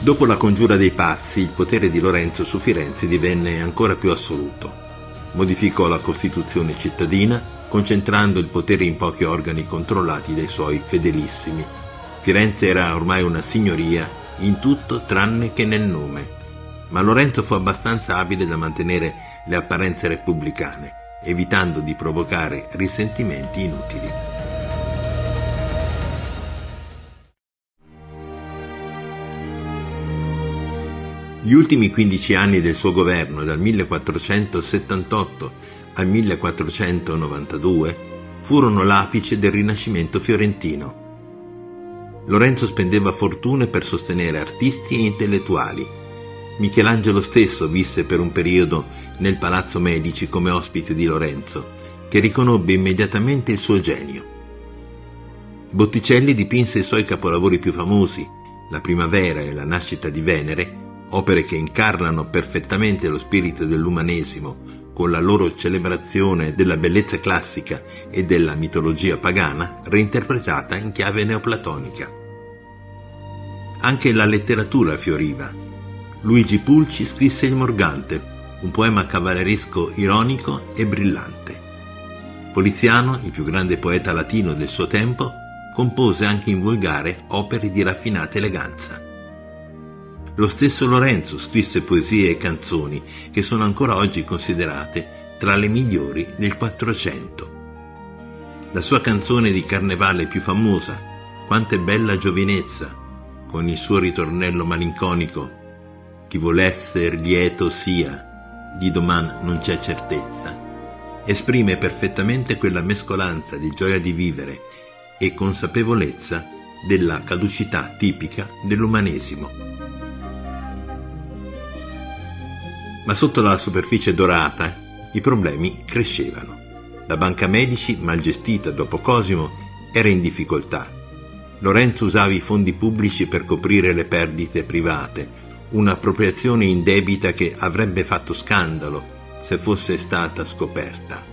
Dopo la congiura dei pazzi, il potere di Lorenzo su Firenze divenne ancora più assoluto. Modificò la Costituzione cittadina, concentrando il potere in pochi organi controllati dai suoi fedelissimi. Firenze era ormai una signoria in tutto tranne che nel nome. Ma Lorenzo fu abbastanza abile da mantenere le apparenze repubblicane, evitando di provocare risentimenti inutili. Gli ultimi 15 anni del suo governo, dal 1478 al 1492, furono l'apice del Rinascimento fiorentino. Lorenzo spendeva fortune per sostenere artisti e intellettuali. Michelangelo stesso visse per un periodo nel Palazzo Medici come ospite di Lorenzo, che riconobbe immediatamente il suo genio. Botticelli dipinse i suoi capolavori più famosi, La Primavera e La Nascita di Venere, opere che incarnano perfettamente lo spirito dell'umanesimo con la loro celebrazione della bellezza classica e della mitologia pagana reinterpretata in chiave neoplatonica. Anche la letteratura fioriva. Luigi Pulci scrisse Il Morgante, un poema cavalleresco ironico e brillante. Poliziano, il più grande poeta latino del suo tempo, compose anche in volgare opere di raffinata eleganza. Lo stesso Lorenzo scrisse poesie e canzoni che sono ancora oggi considerate tra le migliori del Quattrocento. La sua canzone di carnevale più famosa, Quant'è bella giovinezza, con il suo ritornello malinconico, chi vuol esser lieto sia, di doman non c'è certezza, esprime perfettamente quella mescolanza di gioia di vivere e consapevolezza della caducità tipica dell'umanesimo. Ma sotto la superficie dorata i problemi crescevano. La Banca Medici, mal gestita dopo Cosimo, era in difficoltà. Lorenzo usava i fondi pubblici per coprire le perdite private, un'appropriazione indebita che avrebbe fatto scandalo se fosse stata scoperta.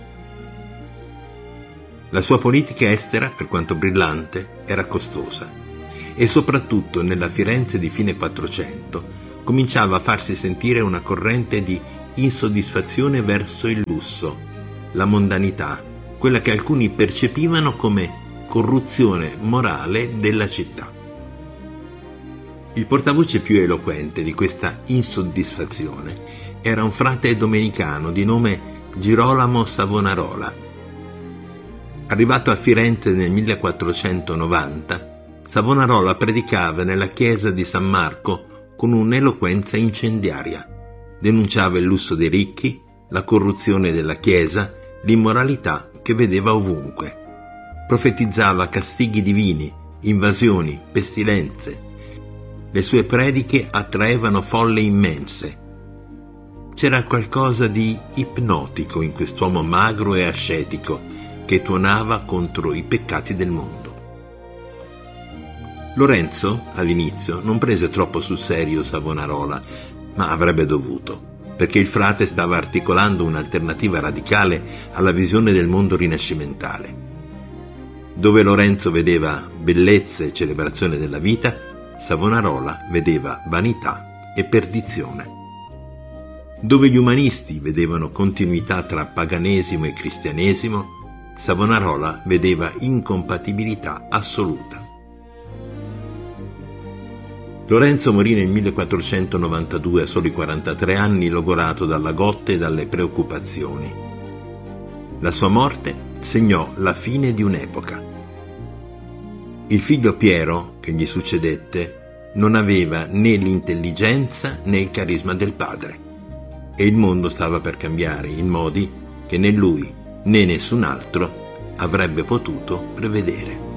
La sua politica estera, per quanto brillante, era costosa e soprattutto nella Firenze di fine Quattrocento cominciava a farsi sentire una corrente di insoddisfazione verso il lusso, la mondanità, quella che alcuni percepivano come corruzione morale della città. Il portavoce più eloquente di questa insoddisfazione era un frate domenicano di nome Girolamo Savonarola. Arrivato a Firenze nel 1490, Savonarola predicava nella chiesa di San Marco con un'eloquenza incendiaria. Denunciava il lusso dei ricchi, la corruzione della Chiesa, l'immoralità che vedeva ovunque. Profetizzava castighi divini, invasioni, pestilenze. Le sue prediche attraevano folle immense. C'era qualcosa di ipnotico in quest'uomo magro e ascetico che tuonava contro i peccati del mondo. Lorenzo, all'inizio, non prese troppo sul serio Savonarola, ma avrebbe dovuto, perché il frate stava articolando un'alternativa radicale alla visione del mondo rinascimentale. Dove Lorenzo vedeva bellezza e celebrazione della vita, Savonarola vedeva vanità e perdizione. Dove gli umanisti vedevano continuità tra paganesimo e cristianesimo, Savonarola vedeva incompatibilità assoluta. Lorenzo morì nel 1492 a soli 43 anni, logorato dalla gotte e dalle preoccupazioni. La sua morte segnò la fine di un'epoca. Il figlio Piero, che gli succedette, non aveva né l'intelligenza né il carisma del padre, e il mondo stava per cambiare in modi che né lui né nessun altro avrebbe potuto prevedere.